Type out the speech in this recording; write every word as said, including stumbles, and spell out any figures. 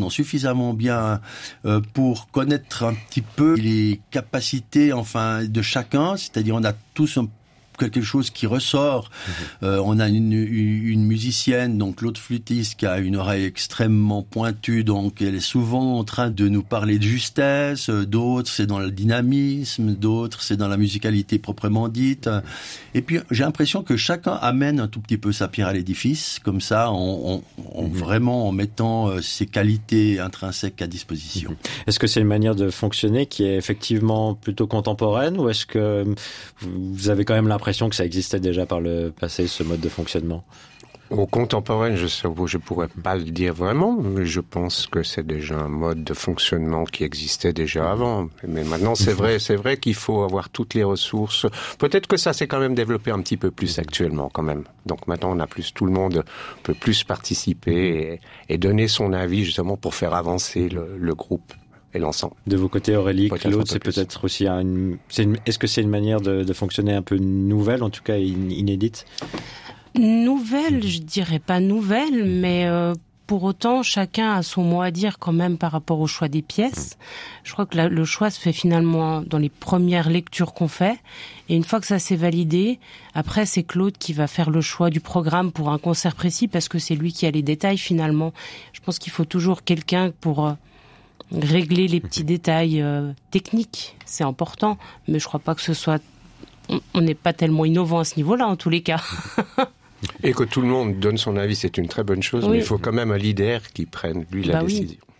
maintenant suffisamment bien euh, pour connaître un petit peu les capacités, enfin, de chacun. C'est-à-dire, on a tous un quelque chose qui ressort. Mmh. Euh, on a une, une, une musicienne, donc l'autre flûtiste, qui a une oreille extrêmement pointue, donc elle est souvent en train de nous parler de justesse. D'autres, c'est dans le dynamisme. D'autres, c'est dans la musicalité proprement dite. Et puis, j'ai l'impression que chacun amène un tout petit peu sa pierre à l'édifice, comme ça, en, en, en mmh. vraiment en mettant euh, ses qualités intrinsèques à disposition. Mmh. Est-ce que c'est une manière de fonctionner qui est effectivement plutôt contemporaine, ou est-ce que vous avez quand même l'impression que ça existait déjà par le passé, ce mode de fonctionnement? Au contemporain, je ne pourrais pas le dire vraiment, mais je pense que c'est déjà un mode de fonctionnement qui existait déjà avant. Mais maintenant, c'est vrai, c'est vrai qu'il faut avoir toutes les ressources. Peut-être que ça s'est quand même développé un petit peu plus actuellement, quand même. Donc maintenant, on a plus, tout le monde peut plus participer et, et donner son avis justement pour faire avancer le, le groupe. Et l'ensemble. De vos côtés, Aurélie, peut-être Claude, c'est peut-être aussi une, c'est une, est-ce que c'est une manière de, de fonctionner un peu nouvelle, en tout cas inédite? Nouvelle, je dirais pas nouvelle, mais euh, pour autant, chacun a son mot à dire quand même par rapport au choix des pièces. Je crois que la, le choix se fait finalement dans les premières lectures qu'on fait. Et une fois que ça s'est validé, après, c'est Claude qui va faire le choix du programme pour un concert précis, parce que c'est lui qui a les détails finalement. Je pense qu'il faut toujours quelqu'un pour... Euh, régler les petits détails euh, techniques, c'est important, mais je crois pas que ce soit... On n'est pas tellement innovant à ce niveau-là, en tous les cas. Et que tout le monde donne son avis, c'est une très bonne chose, oui. Mais il faut quand même un leader qui prenne, lui, la bah décision. Oui.